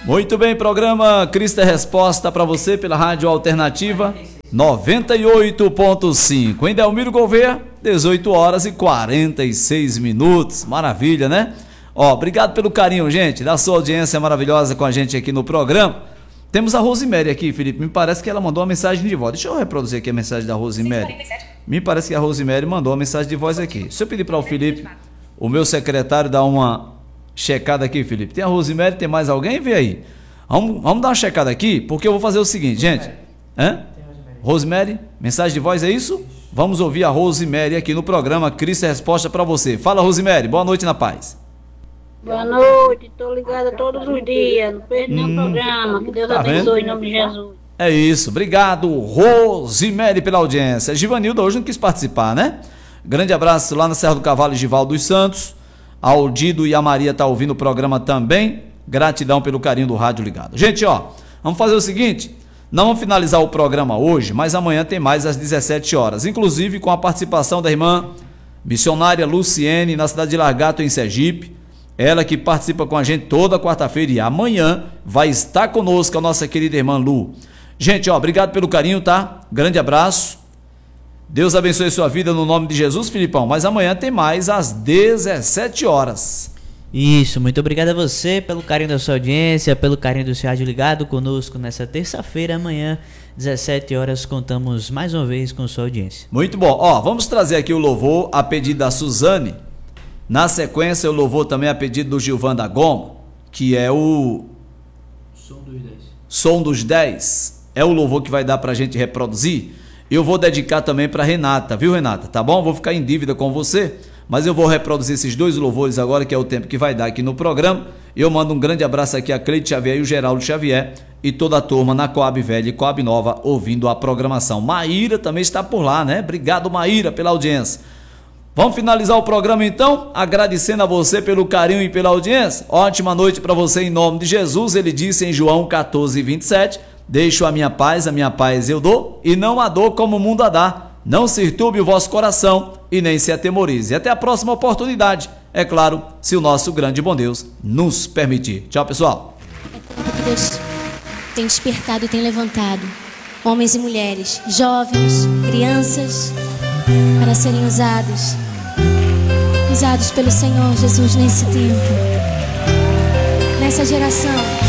Muito bem, programa Cristo é Resposta para você pela Rádio Alternativa 98.5. Em Delmiro Gouveia, 18 horas e 46 minutos. Maravilha, né? Ó, obrigado pelo carinho, gente, da sua audiência maravilhosa com a gente aqui no programa. Temos a Rosemary aqui, Felipe. Me parece que ela mandou uma mensagem de voz. Deixa eu reproduzir aqui a mensagem da Rosemary. Me parece que a Rosemary mandou uma mensagem de voz aqui. Se eu pedir para o Felipe, o meu secretário, dar uma checada aqui, Felipe. Tem a Rosemary, tem mais alguém? Vê aí. Vamos dar uma checada aqui, porque eu vou fazer o seguinte, gente. Rosemary, mensagem de voz, é isso? Vamos ouvir a Rosemary aqui no programa Cristo é Resposta para você. Fala, Rosemary. Boa noite, na paz. Boa noite, estou ligada todos os dias, não perco nenhum programa, que Deus abençoe em nome de Jesus. É isso, obrigado, Rosemary, pela audiência. Givanilda hoje não quis participar, né? Grande abraço lá na Serra do Cavalo, Givaldo dos Santos. Aldido e a Maria tá ouvindo o programa também. Gratidão pelo carinho do rádio ligado. Gente, ó, vamos fazer o seguinte, não vamos finalizar o programa hoje, mas amanhã tem mais às 17 horas, inclusive com a participação da irmã missionária Luciene, na cidade de Largato, em Sergipe. Ela que participa com a gente toda quarta-feira e amanhã vai estar conosco a nossa querida irmã Lu. Gente, ó, obrigado pelo carinho, tá? Grande abraço. Deus abençoe sua vida no nome de Jesus, Filipão. Mas amanhã tem mais às 17 horas. Isso, muito obrigado a você pelo carinho da sua audiência, pelo carinho do seu rádio ligado conosco nessa terça-feira. Amanhã, 17 horas, contamos mais uma vez com sua audiência. Muito bom. Ó, vamos trazer aqui o louvor a pedido da Suzane. Na sequência, eu louvor também a pedido do Gilvan da Goma, que é o Som dos 10. É o louvor que vai dar pra gente reproduzir. Eu vou dedicar também pra Renata, viu, Renata? Tá bom? Vou ficar em dívida com você, mas eu vou reproduzir esses dois louvores agora, que é o tempo que vai dar aqui no programa. Eu mando um grande abraço aqui a Cleide Xavier e o Geraldo Xavier e toda a turma na Coab Velha e Coab Nova ouvindo a programação. Maíra também está por lá, né? Obrigado, Maíra, pela audiência. Vamos finalizar o programa então, agradecendo a você pelo carinho e pela audiência. Ótima noite para você em nome de Jesus. Ele disse em João 14:27, deixo a minha paz eu dou, e não a dou como o mundo a dá. Não se turbe o vosso coração e nem se atemorize. Até a próxima oportunidade, é claro, se o nosso grande bom Deus nos permitir. Tchau, pessoal. Deus tem despertado e tem levantado homens e mulheres, jovens, crianças, para serem usados pelo Senhor Jesus nesse tempo, nessa geração.